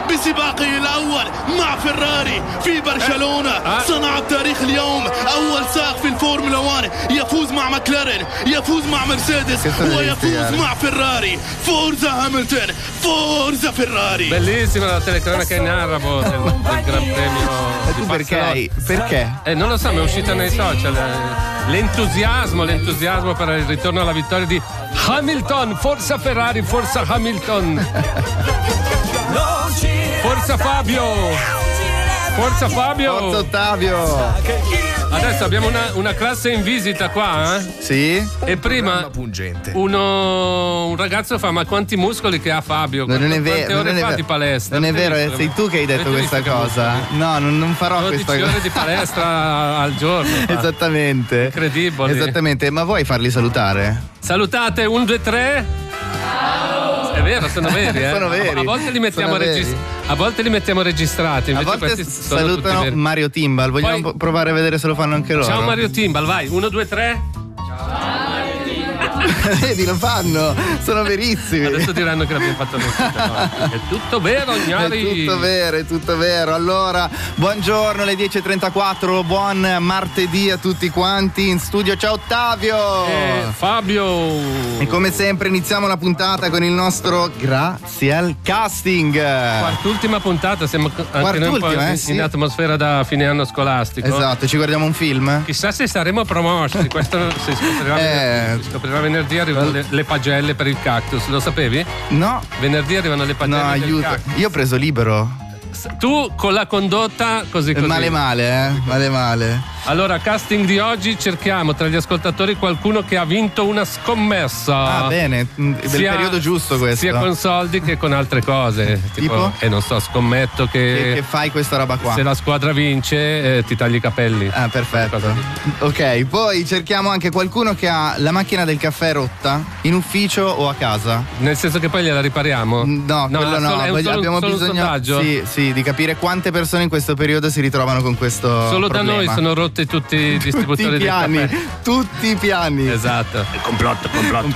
بسباقه الأول مع فيراري في برشلونة. صنع التاريخ اليوم، أول سائق في الفورمولا 1 يفوز مع ماكلارين، يفوز مع مرسيدس ويفوز مع فيراري. فورزا هامilton, Forza Ferrari. Bellissima la telecronaca in arabo del Gran Premio. Perché? Non lo so, mi è uscita nei social. L'entusiasmo per il ritorno alla vittoria di Hamilton. Forza Ferrari, forza Hamilton. Forza Fabio. Forza Fabio. Forza Ottavio. Adesso abbiamo una classe in visita qua, eh? Sì. E prima un ragazzo fa: ma quanti muscoli che ha Fabio? Non è vero. Quante ore fa di palestra? Non è vero, sei tu che hai detto questa cosa. No, non farò questa cosa. 12 ore di palestra al giorno. Esattamente. Incredibile. Esattamente, ma vuoi farli salutare? Salutate, 1, 2, 3. È vero, sono veri, eh? Sono veri. A volte li mettiamo registrati. A volte salutano Mario Timbal. Vogliamo provare a vedere se lo fanno anche loro. Ciao Mario Timbal, vai, 1, 2, 3. Vedi, lo fanno, sono verissimi. Adesso diranno che l'abbiamo fatto noi. È tutto vero, Gnari. È tutto vero. Allora, buongiorno, alle 10:34, buon martedì a tutti quanti in studio. Ciao Ottavio. Fabio. E come sempre iniziamo la puntata con il nostro Grazie al casting. Quart'ultima puntata, siamo anche noi un po' in atmosfera da fine anno scolastico. Esatto, ci guardiamo un film. Chissà se saremo promossi. Questo si scoprirà venerdì arrivano le pagelle per il cactus, lo sapevi? No. Venerdì arrivano le pagelle per il cactus. Io ho preso libero. Tu con la condotta così. Male. Allora, casting di oggi, cerchiamo tra gli ascoltatori qualcuno che ha vinto una scommessa. Ah, bene, periodo giusto questo. Sia con soldi che con altre cose. Tipo? Non so, scommetto che fai questa roba qua. Se la squadra vince, ti tagli i capelli. Ah, perfetto. Ok, poi cerchiamo anche qualcuno che ha la macchina del caffè rotta in ufficio o a casa. Nel senso che poi gliela ripariamo? No, quello no. Abbiamo bisogno di capire quante persone in questo periodo si ritrovano con questo solo problema. Da noi sono rotti tutti i distributori di caffè. Tutti i piani. Esatto. Complotto.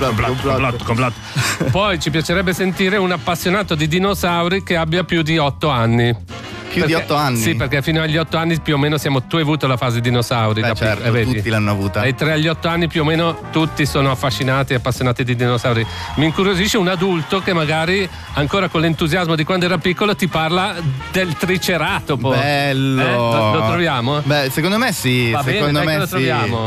Poi ci piacerebbe sentire un appassionato di dinosauri che abbia più di 8 anni. Di 8 anni? Sì, perché fino agli 8 anni più o meno tu hai avuto la fase dinosauri. Certo, tutti l'hanno avuta. Dai 3 agli 8 anni più o meno tutti sono affascinati e appassionati di dinosauri. Mi incuriosisce un adulto che magari ancora con l'entusiasmo di quando era piccolo ti parla del triceratopo. Bello. Lo troviamo? Beh, secondo me sì. Va bene, secondo me lo troviamo.